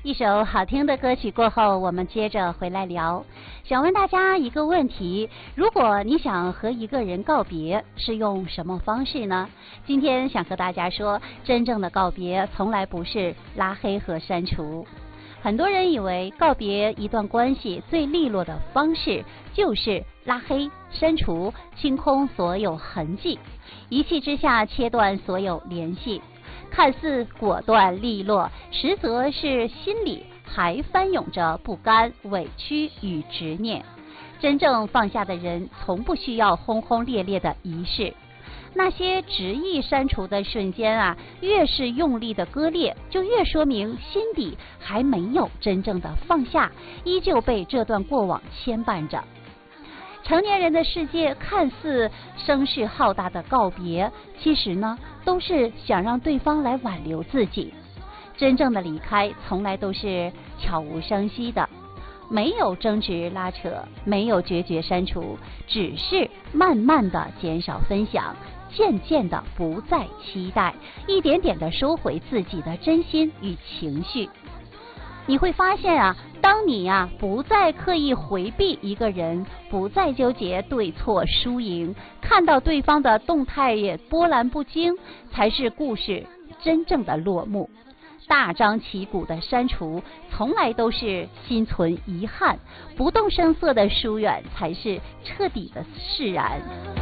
一首好听的歌曲过后，我们接着回来聊。想问大家一个问题，如果你想和一个人告别，是用什么方式呢？今天想和大家说，真正的告别从来不是拉黑和删除。很多人以为告别一段关系最利落的方式就是拉黑、删除、清空所有痕迹，一气之下切断所有联系。看似果断利落，实则是心里还翻涌着不甘、委屈与执念。真正放下的人，从不需要轰轰烈烈的仪式。那些执意删除的瞬间啊，越是用力的割裂，就越说明心底还没有真正的放下，依旧被这段过往牵绊着。成年人的世界看似声势浩大的告别，其实呢，都是想让对方来挽留自己。真正的离开，从来都是悄无声息的，没有争执拉扯，没有决绝删除，只是慢慢的减少分享，渐渐的不再期待，一点点的收回自己的真心与情绪。你会发现啊，当你不再刻意回避一个人，不再纠结对错输赢，看到对方的动态也波澜不惊，才是故事真正的落幕。大张旗鼓的删除，从来都是心存遗憾，不动声色的疏远，才是彻底的释然。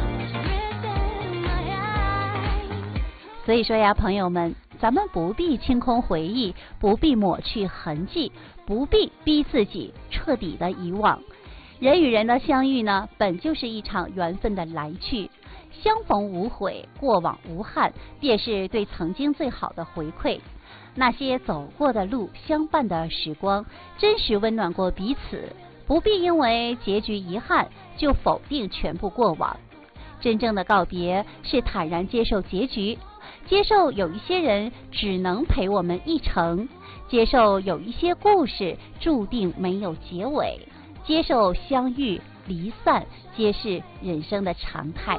所以说呀，朋友们，咱们不必清空回忆，不必抹去痕迹，不必逼自己彻底的遗忘。人与人的相遇呢，本就是一场缘分的来去，相逢无悔，过往无憾，便是对曾经最好的回馈。那些走过的路，相伴的时光，真实温暖过彼此，不必因为结局遗憾就否定全部过往。真正的告别是坦然接受结局，接受有一些人只能陪我们一程，接受有一些故事注定没有结尾，接受相遇离散皆是人生的常态。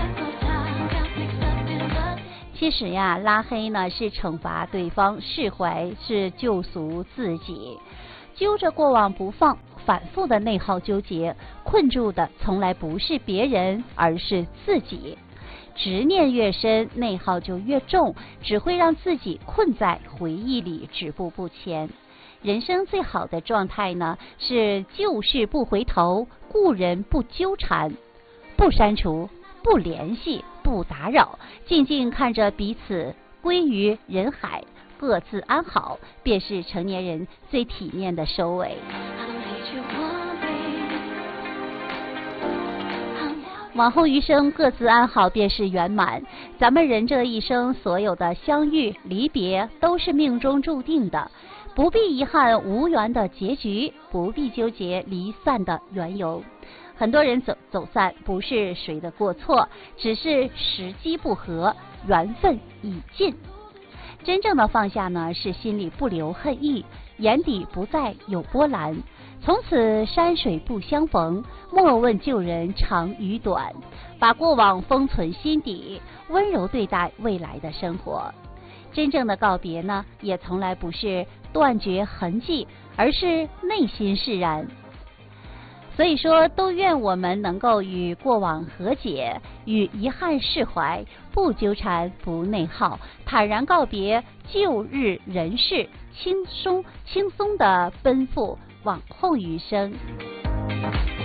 其实呀，拉黑呢是惩罚对方，释怀是救赎自己。揪着过往不放，反复的内耗纠结，困住的从来不是别人，而是自己。执念越深，内耗就越重，只会让自己困在回忆里，止步不前。人生最好的状态呢，是旧事不回头，故人不纠缠，不删除，不联系，不打扰，静静看着彼此归于人海，各自安好，便是成年人最体面的收尾。往后余生各自安好便是圆满。咱们人这一生所有的相遇离别都是命中注定的，不必遗憾无缘的结局，不必纠结离散的缘由。很多人走散不是谁的过错，只是时机不合，缘分已尽。真正的放下呢，是心里不留恨意，眼底不再有波澜，从此山水不相逢，莫问旧人长与短，把过往封存心底，温柔对待未来的生活。真正的告别呢，也从来不是断绝痕迹，而是内心释然。所以说，都愿我们能够与过往和解，与遗憾释怀，不纠缠，不内耗，坦然告别旧日人事，轻松的奔赴往后余生。